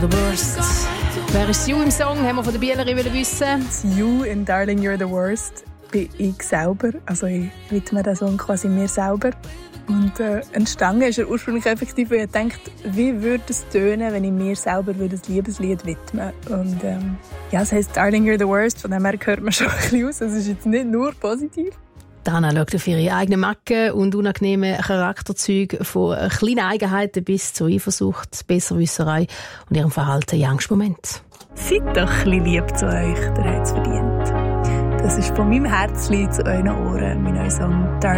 the Worst. Wer ist You im Song? Haben wir von der Bielerin wissen. You in Darling, You're the Worst bin ich selber. Also ich widme den Song quasi mir selber. Und entstanden ist er ursprünglich effektiv, weil ich dachte, wie würde es tönen, wenn ich mir selber ein Liebeslied widmen würde. Und ja, es heisst Darling, You're the Worst. Von dem her hört man schon ein bisschen aus. Es ist jetzt nicht nur positiv. Dana schaut auf ihre eigenen Macken und unangenehmen Charakterzüge von kleinen Eigenheiten bis zur Eifersucht, Besserwisserei und ihrem Verhalten in Angstmoment. Seid doch ein bisschen lieb zu euch, der hat es verdient. Das ist von meinem Herzchen zu euren Ohren, mein neuer Song «Darling».